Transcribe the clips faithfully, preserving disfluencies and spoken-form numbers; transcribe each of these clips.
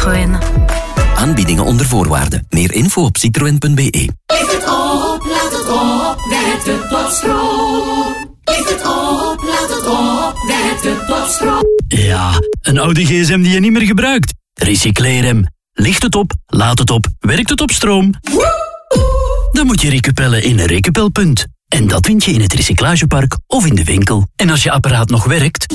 Citroën. Aanbiedingen onder voorwaarden. Meer info op citroen punt b e. Lift het op, laat het op, werkt het tot stroom. Lift het op, laat het op, werkt het tot stroom. Ja, een oude gsm die je niet meer gebruikt. Recycleer hem. Licht het op, laat het op, werkt het op stroom. Dan moet je recupellen in een recupelpunt. En dat vind je in het recyclagepark of in de winkel. En als je apparaat nog werkt,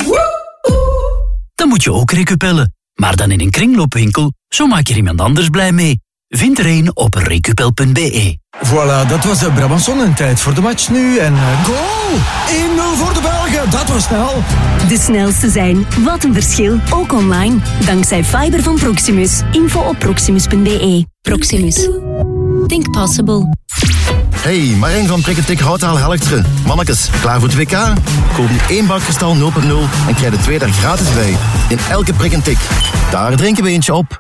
dan moet je ook recupellen. Maar dan in een kringloopwinkel, zo maak je er iemand anders blij mee. Vind er een op recupel punt b e. Voilà, dat was de Brabançon en tijd voor de match nu. En uh, goal! één nul voor de Belgen, dat was snel. De snelste zijn, wat een verschil, ook online. Dankzij fiber van Proximus. Info op proximus punt b e. Proximus. Think possible. Hey, Marijn van Prikketik Houtaal Helchteren. Mannekes, klaar voor het W K? Koop nu één bak kristal nul punt nul en krijg de twee daar gratis bij. In elke prik en tik. Daar drinken we eentje op.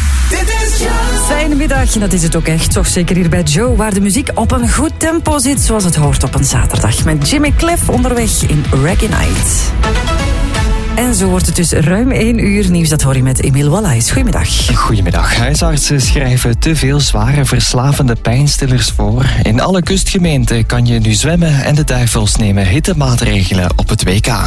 Fijne middag, en dat is het ook echt. Toch zeker hier bij Joe, waar de muziek op een goed tempo zit, zoals het hoort op een zaterdag. Met Jimmy Cliff onderweg in Reggae Night. En zo wordt het dus ruim één uur nieuws. Dat hoor je met Emiel Wallace. Goedemiddag. Goedemiddag. Huisartsen schrijven te veel zware verslavende pijnstillers voor. In alle kustgemeenten kan je nu zwemmen en de duivels nemen hittemaatregelen op het W K.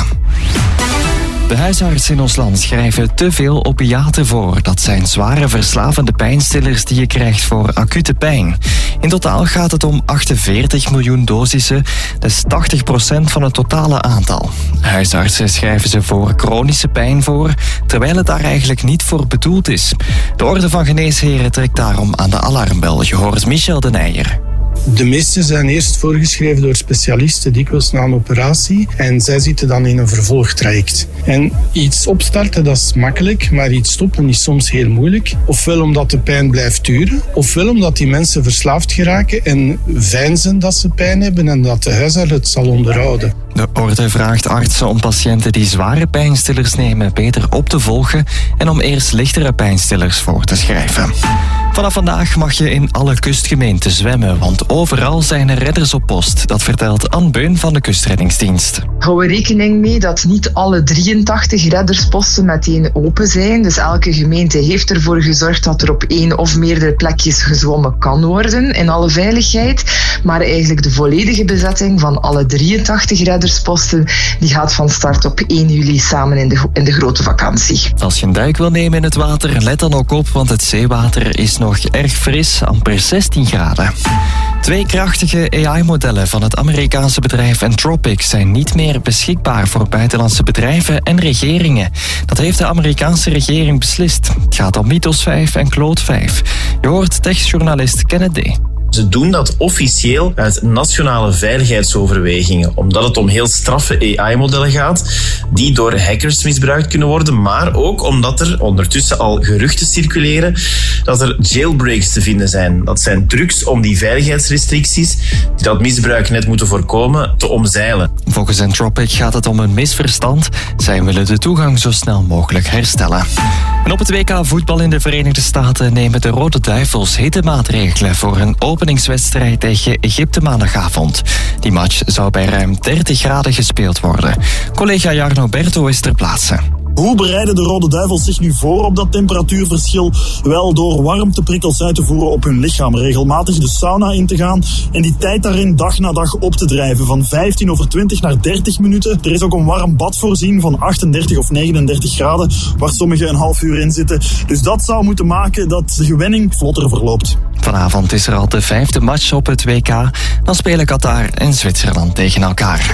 De huisartsen in ons land schrijven te veel opiaten voor. Dat zijn zware verslavende pijnstillers die je krijgt voor acute pijn. In totaal gaat het om achtenveertig miljoen dosissen. Dat is tachtig procent van het totale aantal. Huisartsen schrijven ze voor chronische pijn voor, terwijl het daar eigenlijk niet voor bedoeld is. De Orde van Geneesheren trekt daarom aan de alarmbel. Je hoort Michel de Nijer. De meeste zijn eerst voorgeschreven door specialisten, dikwijls na een operatie. En zij zitten dan in een vervolgtraject. En iets opstarten, dat is makkelijk, maar iets stoppen is soms heel moeilijk. Ofwel omdat de pijn blijft duren, ofwel omdat die mensen verslaafd geraken en veinzen dat ze pijn hebben en dat de huisarts het zal onderhouden. De Orde vraagt artsen om patiënten die zware pijnstillers nemen beter op te volgen en om eerst lichtere pijnstillers voor te schrijven. Vanaf vandaag mag je in alle kustgemeenten zwemmen, want overal zijn er redders op post. Dat vertelt Anne Beun van de Kustreddingsdienst. Hou er rekening mee dat niet alle drieëntachtig reddersposten meteen open zijn. Dus elke gemeente heeft ervoor gezorgd dat er op één of meerdere plekjes gezwommen kan worden in alle veiligheid. Maar eigenlijk de volledige bezetting van alle drieëntachtig reddersposten die gaat van start op één juli samen in de, in de grote vakantie. Als je een duik wil nemen in het water, let dan ook op, want het zeewater is nog erg fris, amper zestien graden. Twee krachtige A I-modellen van het Amerikaanse bedrijf Anthropic zijn niet meer beschikbaar voor buitenlandse bedrijven en regeringen. Dat heeft de Amerikaanse regering beslist. Het gaat om Mythos vijf en Claude vijf. Je hoort techjournalist Kenneth D. Ze doen dat officieel uit nationale veiligheidsoverwegingen, omdat het om heel straffe A I-modellen gaat, die door hackers misbruikt kunnen worden, maar ook omdat er ondertussen al geruchten circuleren dat er jailbreaks te vinden zijn. Dat zijn trucs om die veiligheidsrestricties, die dat misbruik net moeten voorkomen, te omzeilen. Volgens Anthropic gaat het om een misverstand. Zij willen de toegang zo snel mogelijk herstellen. En op het W K voetbal in de Verenigde Staten nemen de Rode Duivels hittemaatregelen voor een openingswedstrijd tegen Egypte maandagavond. Die match zou bij ruim dertig graden gespeeld worden. Collega Jarno Berto is ter plaatse. Hoe bereiden de Rode Duivels zich nu voor op dat temperatuurverschil? Wel door warmteprikkels uit te voeren op hun lichaam, regelmatig de sauna in te gaan en die tijd daarin dag na dag op te drijven, van vijftien over twintig naar dertig minuten. Er is ook een warm bad voorzien van achtendertig of negenendertig graden, waar sommigen een half uur in zitten. Dus dat zou moeten maken dat de gewenning vlotter verloopt. Vanavond is er al de vijfde match op het W K. Dan spelen Qatar en Zwitserland tegen elkaar.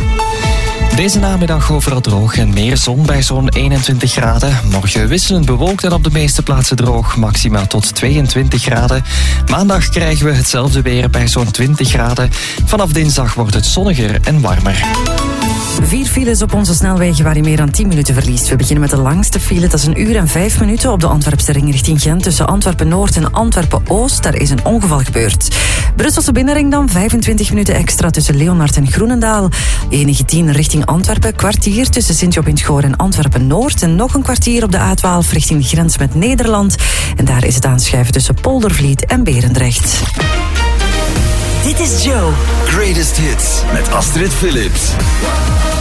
Deze namiddag overal droog en meer zon bij zo'n eenentwintig graden. Morgen wisselend bewolkt en op de meeste plaatsen droog, maximaal tot tweeëntwintig graden. Maandag krijgen we hetzelfde weer bij zo'n twintig graden. Vanaf dinsdag wordt het zonniger en warmer. Vier files op onze snelwegen waar je meer dan tien minuten verliest. We beginnen met de langste file. Dat is een uur en vijf minuten op de Antwerpse ring richting Gent. Tussen Antwerpen-Noord en Antwerpen-Oost. Daar is een ongeval gebeurd. Brusselse binnenring dan. vijfentwintig minuten extra tussen Leonard en Groenendaal. Enige tien richting Antwerpen. Kwartier tussen Sint-Job in 't Goor en Antwerpen-Noord. En nog een kwartier op de A twaalf richting de grens met Nederland. En daar is het aanschuiven tussen Poldervliet en Berendrecht. Dit is Joe. Greatest Hits met Astrid Phillips.